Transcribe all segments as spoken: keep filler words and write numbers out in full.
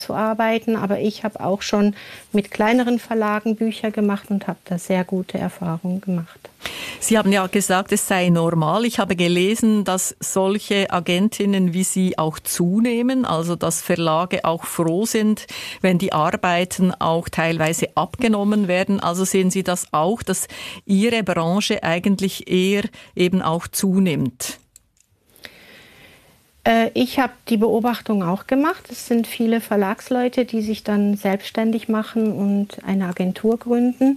zu arbeiten, aber ich habe auch schon mit kleineren Verlagen Bücher gemacht und habe da sehr gute Erfahrungen gemacht. Sie haben ja gesagt, es sei normal. Ich habe gelesen, dass solche Agentinnen wie Sie auch zunehmen, also dass Verlage auch froh sind, wenn die Arbeiten auch teilweise abgenommen werden. Also sehen Sie das auch, dass Ihre Branche eigentlich eher eben auch zunimmt? Ich habe die Beobachtung auch gemacht. Es sind viele Verlagsleute, die sich dann selbstständig machen und eine Agentur gründen.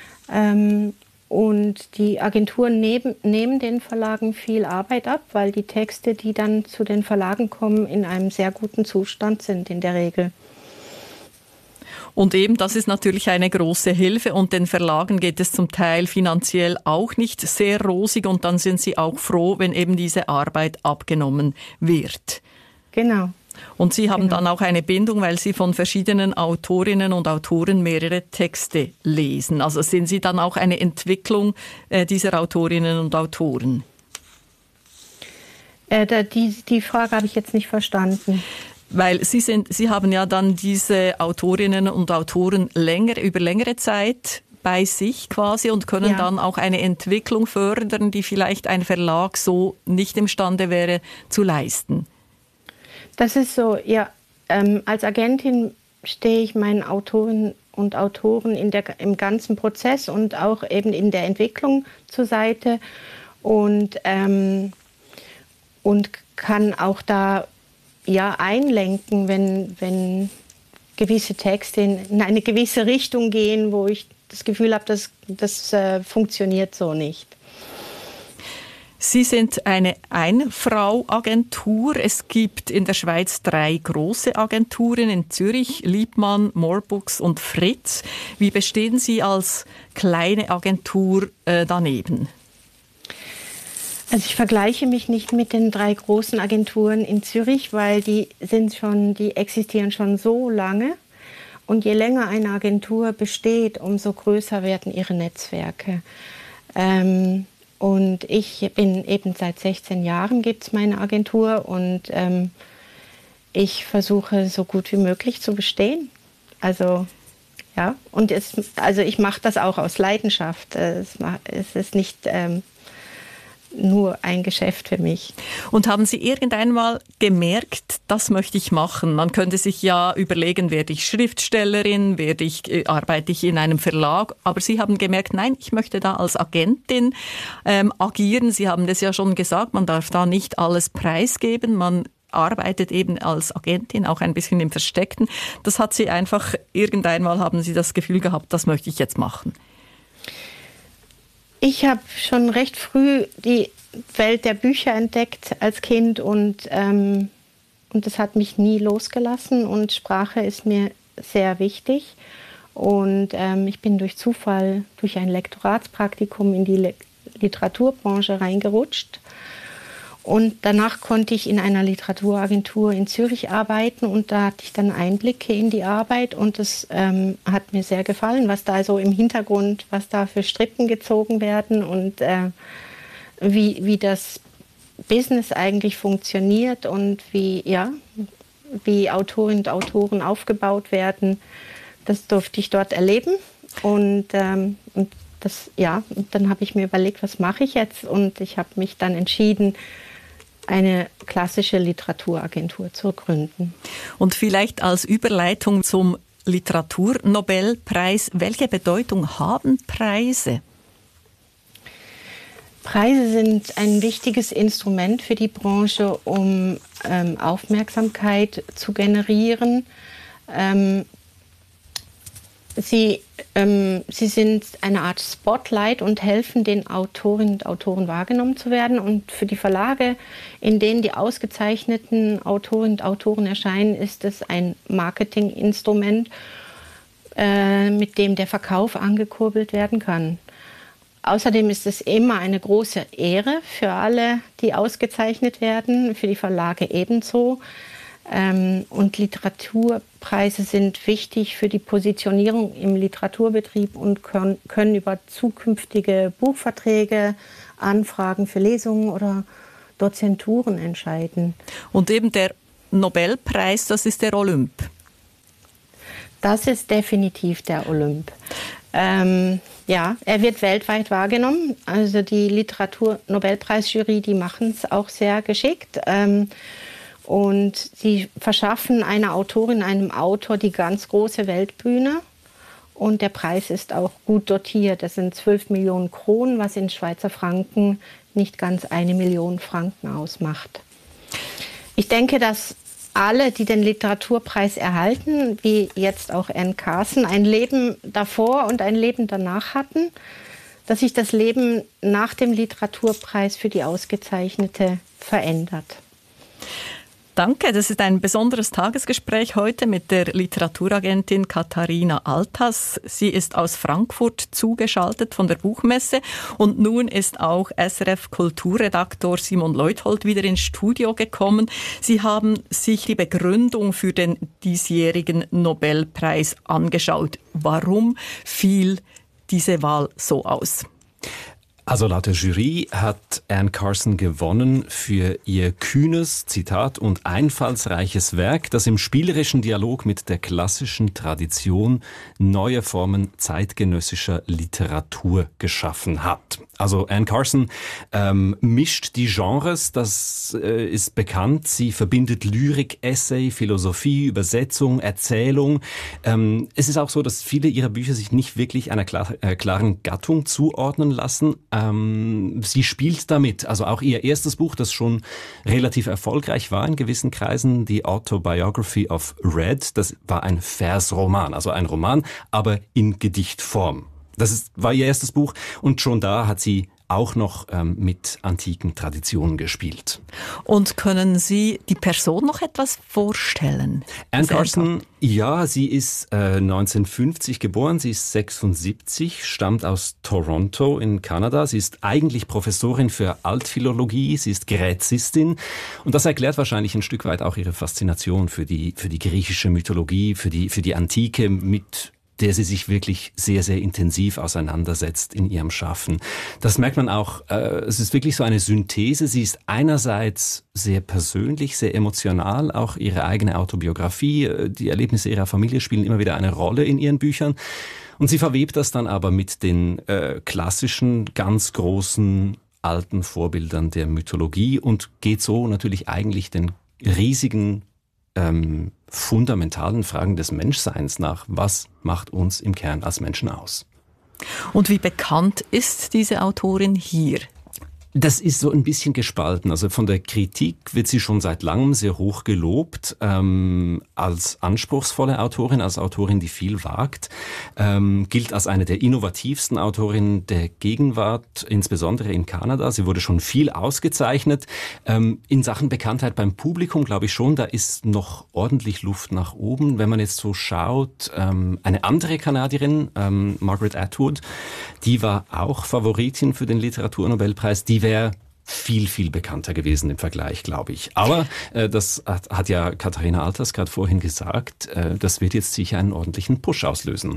Und die Agenturen neben, nehmen den Verlagen viel Arbeit ab, weil die Texte, die dann zu den Verlagen kommen, in einem sehr guten Zustand sind in der Regel. Und eben, das ist natürlich eine große Hilfe und den Verlagen geht es zum Teil finanziell auch nicht sehr rosig und dann sind sie auch froh, wenn eben diese Arbeit abgenommen wird. Genau. Und Sie haben genau. dann auch eine Bindung, weil Sie von verschiedenen Autorinnen und Autoren mehrere Texte lesen. Also sehen Sie dann auch eine Entwicklung äh, dieser Autorinnen und Autoren? Äh, da, die, die Frage habe ich jetzt nicht verstanden. Weil Sie sind, Sie haben ja dann diese Autorinnen und Autoren länger, über längere Zeit bei sich quasi und können ja. dann auch eine Entwicklung fördern, die vielleicht ein Verlag so nicht imstande wäre zu leisten. Das ist so, ja. Ähm, als Agentin stehe ich meinen Autorinnen und Autoren in der, im ganzen Prozess und auch eben in der Entwicklung zur Seite und, ähm, und kann auch da ja, einlenken, wenn, wenn gewisse Texte in, in eine gewisse Richtung gehen, wo ich das Gefühl habe, das, das äh, funktioniert so nicht. Sie sind eine Ein-Frau-Agentur. Es gibt in der Schweiz drei große Agenturen, in Zürich, Liebmann, Morebooks und Fritz. Wie bestehen Sie als kleine Agentur äh, daneben? Also ich vergleiche mich nicht mit den drei großen Agenturen in Zürich, weil die sind schon, die existieren schon so lange. Und je länger eine Agentur besteht, umso größer werden ihre Netzwerke. Ähm, und ich bin eben seit sechzehn Jahren gibt es meine Agentur und ähm, ich versuche so gut wie möglich zu bestehen. Also ja, und es, also ich mache das auch aus Leidenschaft. Es, es ist nicht ähm, nur ein Geschäft für mich. Und haben Sie irgendwann mal gemerkt, das möchte ich machen? Man könnte sich ja überlegen, werde ich Schriftstellerin, werde ich, äh, arbeite ich in einem Verlag? Aber Sie haben gemerkt, nein, ich möchte da als Agentin ähm, agieren. Sie haben das ja schon gesagt, man darf da nicht alles preisgeben, man arbeitet eben als Agentin, auch ein bisschen im Versteckten. Das hat Sie einfach, irgendwann mal haben Sie das Gefühl gehabt, das möchte ich jetzt machen. Ich habe schon recht früh die Welt der Bücher entdeckt als Kind und, ähm, und das hat mich nie losgelassen und Sprache ist mir sehr wichtig. Und ähm, ich bin durch Zufall, durch ein Lektoratspraktikum in die Le- Literaturbranche reingerutscht. Und danach konnte ich in einer Literaturagentur in Zürich arbeiten und da hatte ich dann Einblicke in die Arbeit und das ähm, hat mir sehr gefallen, was da so im Hintergrund, was da für Strippen gezogen werden und äh, wie, wie das Business eigentlich funktioniert und wie, ja, wie Autorinnen und Autoren aufgebaut werden. Das durfte ich dort erleben und, ähm, und das, ja, und dann habe ich mir überlegt, was mache ich jetzt und ich habe mich dann entschieden, eine klassische Literaturagentur zu gründen. Und vielleicht als Überleitung zum Literaturnobelpreis, welche Bedeutung haben Preise? Preise sind ein wichtiges Instrument für die Branche, um ähm, Aufmerksamkeit zu generieren. Ähm, Sie, ähm, sie sind eine Art Spotlight und helfen den Autorinnen und Autoren wahrgenommen zu werden. Und für die Verlage, in denen die ausgezeichneten Autorinnen und Autoren erscheinen, ist es ein Marketinginstrument, äh, mit dem der Verkauf angekurbelt werden kann. Außerdem ist es immer eine große Ehre für alle, die ausgezeichnet werden, für die Verlage ebenso. Ähm, und Literaturpreise sind wichtig für die Positionierung im Literaturbetrieb und können, können über zukünftige Buchverträge, Anfragen für Lesungen oder Dozenturen entscheiden. Und eben der Nobelpreis, das ist der Olymp. Das ist definitiv der Olymp. Ähm, ja, er wird weltweit wahrgenommen. Also die Literatur-Nobelpreisjury, die machen es auch sehr geschickt. Ähm, und sie verschaffen einer Autorin, einem Autor die ganz große Weltbühne. Und der Preis ist auch gut dotiert. Das sind zwölf Millionen Kronen, was in Schweizer Franken nicht ganz eine Million Franken ausmacht. Ich denke, dass alle, die den Literaturpreis erhalten, wie jetzt auch Anne Carson, ein Leben davor und ein Leben danach hatten, dass sich das Leben nach dem Literaturpreis für die Ausgezeichnete verändert. Danke, das ist ein besonderes Tagesgespräch heute mit der Literaturagentin Katharina Althass. Sie ist aus Frankfurt zugeschaltet von der Buchmesse und nun ist auch S R F-Kulturredaktor Simon Leuthold wieder ins Studio gekommen. Sie haben sich die Begründung für den diesjährigen Nobelpreis angeschaut. Warum fiel diese Wahl so aus? Also laut der Jury hat Anne Carson gewonnen für ihr kühnes, Zitat, und einfallsreiches Werk, das im spielerischen Dialog mit der klassischen Tradition neue Formen zeitgenössischer Literatur geschaffen hat. Also Anne Carson ähm, mischt die Genres, das äh, ist bekannt. Sie verbindet Lyrik, Essay, Philosophie, Übersetzung, Erzählung. Ähm, es ist auch so, dass viele ihrer Bücher sich nicht wirklich einer klar, äh, klaren Gattung zuordnen lassen. Ähm, sie spielt damit, also auch ihr erstes Buch, das schon relativ erfolgreich war in gewissen Kreisen, die Autobiography of Red, das war ein Versroman, also ein Roman, aber in Gedichtform. Das ist, war ihr erstes Buch und schon da hat sie auch noch ähm, mit antiken Traditionen gespielt. Und können Sie die Person noch etwas vorstellen? Anne Carson, ja, sie ist äh, neunzehnhundertfünfzig geboren, sie ist sechsundsiebzig, stammt aus Toronto in Kanada. Sie ist eigentlich Professorin für Altphilologie, sie ist Gräzistin und das erklärt wahrscheinlich ein Stück weit auch ihre Faszination für die, für die griechische Mythologie, für die, für die Antike, mit der sie sich wirklich sehr, sehr intensiv auseinandersetzt in ihrem Schaffen. Das merkt man auch, äh, es ist wirklich so eine Synthese. Sie ist einerseits sehr persönlich, sehr emotional, auch ihre eigene Autobiografie, die Erlebnisse ihrer Familie spielen immer wieder eine Rolle in ihren Büchern. Und sie verwebt das dann aber mit den äh, klassischen, ganz großen, alten Vorbildern der Mythologie und geht so natürlich eigentlich den riesigen Ähm, fundamentalen Fragen des Menschseins nach. Was macht uns im Kern als Menschen aus? Und wie bekannt ist diese Autorin hier? Das ist so ein bisschen gespalten. Also von der Kritik wird sie schon seit langem sehr hoch gelobt, ähm, als anspruchsvolle Autorin, als Autorin, die viel wagt, ähm, gilt als eine der innovativsten Autorinnen der Gegenwart, insbesondere in Kanada. Sie wurde schon viel ausgezeichnet. Ähm, in Sachen Bekanntheit beim Publikum glaube ich schon, da ist noch ordentlich Luft nach oben. Wenn man jetzt so schaut, ähm, eine andere Kanadierin, ähm, Margaret Atwood, die war auch Favoritin für den Literaturnobelpreis, die wäre viel, viel bekannter gewesen im Vergleich, glaube ich. Aber äh, das hat, hat ja Katharina Althass gerade vorhin gesagt, äh, das wird jetzt sicher einen ordentlichen Push auslösen.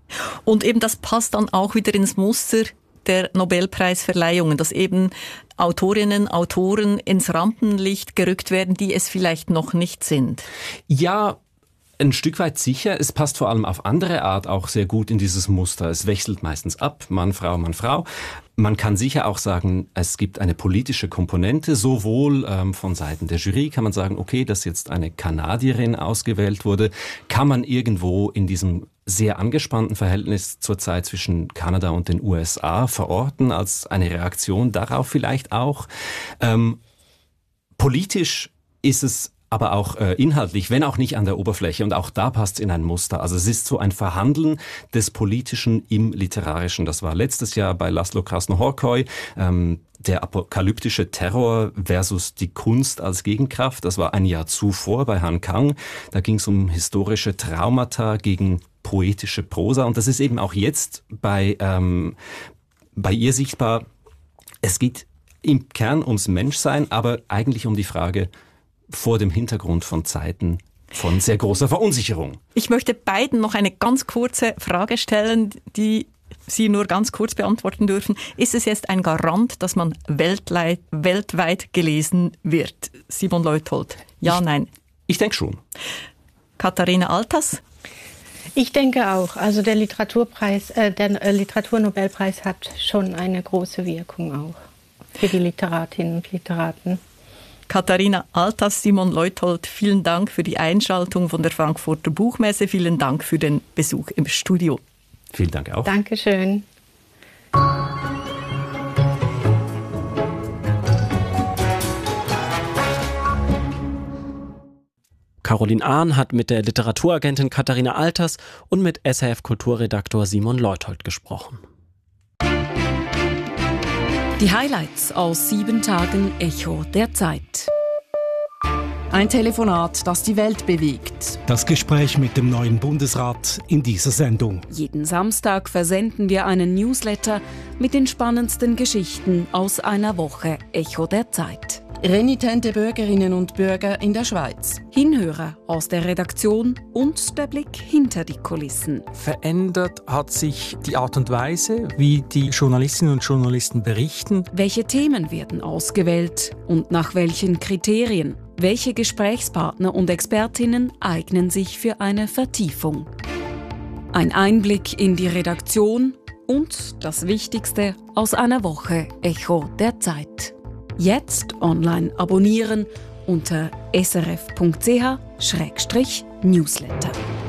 Und eben das passt dann auch wieder ins Muster der Nobelpreisverleihungen, dass eben Autorinnen, Autoren ins Rampenlicht gerückt werden, die es vielleicht noch nicht sind. Ja, ein Stück weit sicher. Es passt vor allem auf andere Art auch sehr gut in dieses Muster. Es wechselt meistens ab, Mann, Frau, Mann, Frau. Man kann sicher auch sagen, es gibt eine politische Komponente, sowohl ähm, von Seiten der Jury kann man sagen, okay, dass jetzt eine Kanadierin ausgewählt wurde, kann man irgendwo in diesem sehr angespannten Verhältnis zurzeit zwischen Kanada und den U S A verorten, als eine Reaktion darauf vielleicht auch. Ähm, politisch ist es aber auch äh, inhaltlich, wenn auch nicht an der Oberfläche. Und auch da passt es in ein Muster. Also es ist so ein Verhandeln des Politischen im Literarischen. Das war letztes Jahr bei Laszlo Krasznahorkai, ähm, der apokalyptische Terror versus die Kunst als Gegenkraft. Das war ein Jahr zuvor bei Han Kang. Da ging es um historische Traumata gegen poetische Prosa. Und das ist eben auch jetzt bei, ähm, bei ihr sichtbar. Es geht im Kern ums Menschsein, aber eigentlich um die Frage, vor dem Hintergrund von Zeiten von sehr großer Verunsicherung. Ich möchte beiden noch eine ganz kurze Frage stellen, die Sie nur ganz kurz beantworten dürfen. Ist es jetzt ein Garant, dass man weltweit, weltweit gelesen wird? Simon Leuthold. Ja, ich, nein? Ich denke schon. Katharina Althass? Ich denke auch. Also der Literaturpreis, äh, der Literaturnobelpreis hat schon eine große Wirkung auch für die Literatinnen und Literaten. Katharina Althass, Simon Leuthold, vielen Dank für die Einschaltung von der Frankfurter Buchmesse. Vielen Dank für den Besuch im Studio. Vielen Dank auch. Dankeschön. Caroline Ahn hat mit der Literaturagentin Katharina Althass und mit S R F-Kulturredaktor Simon Leuthold gesprochen. Die Highlights aus sieben Tagen Echo der Zeit. Ein Telefonat, das die Welt bewegt. Das Gespräch mit dem neuen Bundesrat in dieser Sendung. Jeden Samstag versenden wir einen Newsletter mit den spannendsten Geschichten aus einer Woche Echo der Zeit. Renitente Bürgerinnen und Bürger in der Schweiz. Hinhörer aus der Redaktion und der Blick hinter die Kulissen. Verändert hat sich die Art und Weise, wie die Journalistinnen und Journalisten berichten. Welche Themen werden ausgewählt und nach welchen Kriterien? Welche Gesprächspartner und Expertinnen eignen sich für eine Vertiefung? Ein Einblick in die Redaktion und das Wichtigste aus einer Woche Echo der Zeit. Jetzt online abonnieren unter s r f punkt c h slash newsletter.